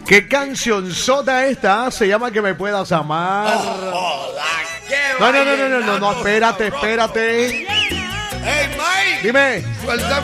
¿Qué cancionzota esta se llama Que me puedas amar? No, espérate. Hey, Mike. Dime. Suéltame